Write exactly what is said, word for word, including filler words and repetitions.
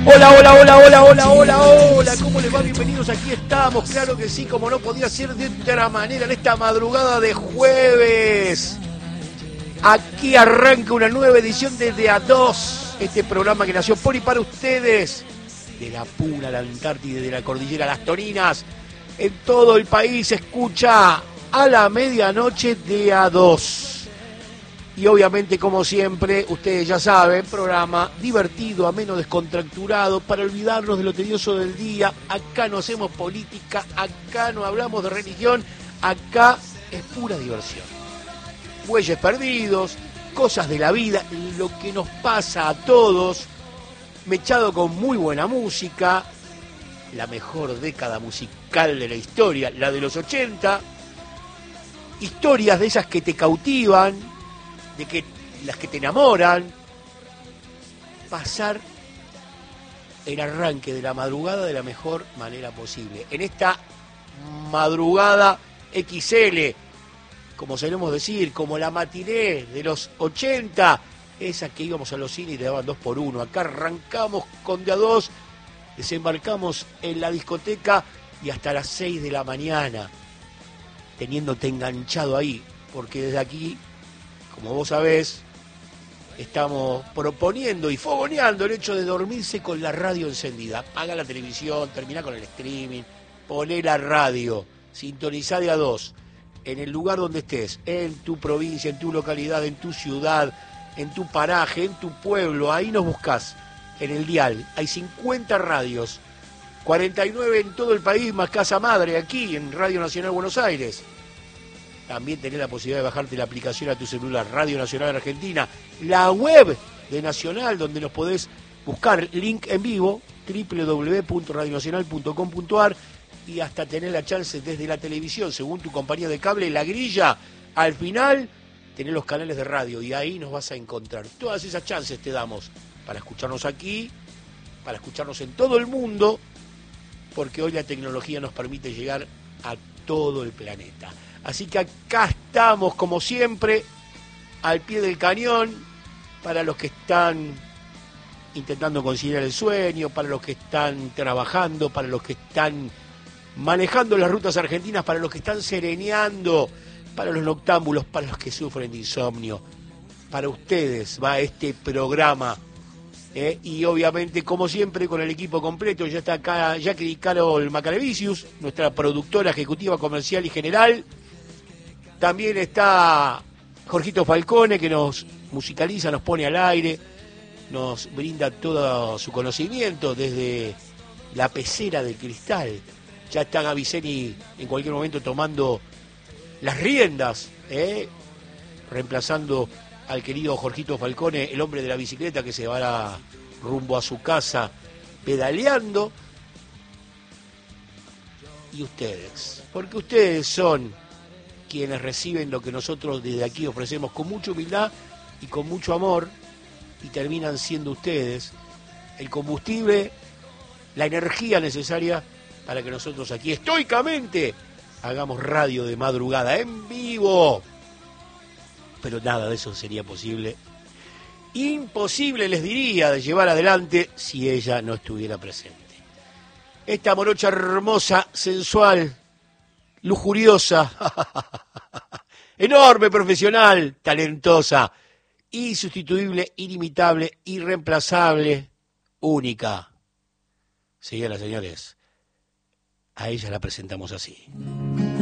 Hola, hola, hola, hola, hola, hola, hola, ¿cómo les va? Bienvenidos, aquí estamos, claro que sí, como no podía ser de otra manera en esta madrugada de jueves. Aquí arranca una nueva edición de De A dos, este programa que nació por y para ustedes, de la Puna, la Antártida, de la Cordillera, las Toninas, en todo el país se escucha a la medianoche De A dos. Y obviamente, como siempre, ustedes ya saben, programa divertido, ameno, descontracturado, para olvidarnos de lo tedioso del día. Acá no hacemos política, acá no hablamos de religión, acá es pura diversión. Bueyes perdidos, cosas de la vida, lo que nos pasa a todos, mechado con muy buena música, la mejor década musical de la historia, la de los ochenta, historias de esas que te cautivan, de que las que te enamoran, pasar el arranque de la madrugada de la mejor manera posible. En esta madrugada equis ele, como solemos decir, como la matiné de los ochenta, esa que íbamos a los cines y te daban dos por uno. Acá arrancamos con De A dos, desembarcamos en la discoteca y hasta las seis de la mañana, teniéndote enganchado ahí, porque desde aquí, como vos sabés, estamos proponiendo y fogoneando el hecho de dormirse con la radio encendida. Apaga la televisión, termina con el streaming, poné la radio, sintonizá De A dos, en el lugar donde estés, en tu provincia, en tu localidad, en tu ciudad, en tu paraje, en tu pueblo, ahí nos buscás, en el dial. Hay cincuenta radios, cuarenta y nueve en todo el país, más casa madre aquí, en Radio Nacional Buenos Aires. También tenés la posibilidad de bajarte la aplicación a tu celular, Radio Nacional Argentina, la web de Nacional, donde nos podés buscar link en vivo, doble u doble u doble u punto radio nacional punto com punto a r, y hasta tener la chance desde la televisión, según tu compañía de cable, la grilla, al final tenés los canales de radio y ahí nos vas a encontrar. Todas esas chances te damos para escucharnos aquí, para escucharnos en todo el mundo, porque hoy la tecnología nos permite llegar a todo el planeta. Así que acá estamos, como siempre, al pie del cañón, para los que están intentando conciliar el sueño, para los que están trabajando, para los que están manejando las rutas argentinas, para los que están sereneando, para los noctámbulos, para los que sufren de insomnio. Para ustedes va este programa. ¿eh? Y obviamente, como siempre, con el equipo completo. Ya está acá Jackie Carol Macalevicius, nuestra productora ejecutiva, comercial y general. También está Jorgito Falcone, que nos musicaliza, nos pone al aire, nos brinda todo su conocimiento desde la pecera de cristal. Ya está Gaviceni en cualquier momento tomando las riendas, ¿eh? reemplazando al querido Jorgito Falcone, el hombre de la bicicleta que se va rumbo a su casa pedaleando. Y ustedes, porque ustedes son quienes reciben lo que nosotros desde aquí ofrecemos con mucha humildad y con mucho amor, y terminan siendo ustedes el combustible, la energía necesaria para que nosotros aquí estoicamente hagamos radio de madrugada en vivo. Pero nada de eso sería posible, imposible les diría, de llevar adelante si ella no estuviera presente. Esta morocha hermosa, sensual, lujuriosa, enorme, profesional, talentosa, insustituible, inimitable, irreemplazable, única. Señoras y señores, a ella la presentamos así.